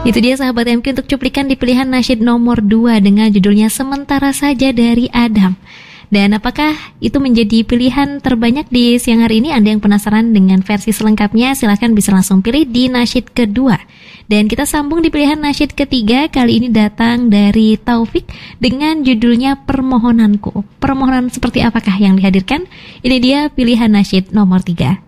Itu dia sahabat MQ untuk cuplikan di pilihan nasyid nomor 2 dengan judulnya Sementara Saja dari Adam. Dan apakah itu menjadi pilihan terbanyak di siang hari ini? Anda yang penasaran dengan versi selengkapnya, silahkan bisa langsung pilih di nasyid kedua. Dan kita sambung di pilihan nasyid ketiga, kali ini datang dari Taufik dengan judulnya Permohonanku. Permohonan seperti apakah yang dihadirkan? Ini dia pilihan nasyid nomor 3.